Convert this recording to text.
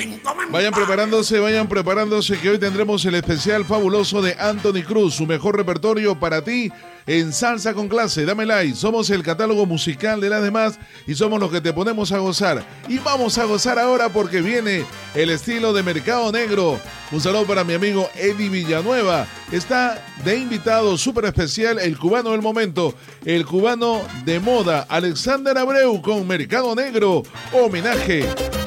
Vayan preparándose que hoy tendremos el especial fabuloso de Anthony Cruz, su mejor repertorio para ti en Salsa con Clase. Dame like, somos el catálogo musical de las demás y somos los que te ponemos a gozar. Y vamos a gozar ahora porque viene el estilo de Mercado Negro. Un saludo para mi amigo Eddie Villanueva. Está de invitado súper especial el cubano del momento, el cubano de moda, Alexander Abreu con Mercado Negro. Homenaje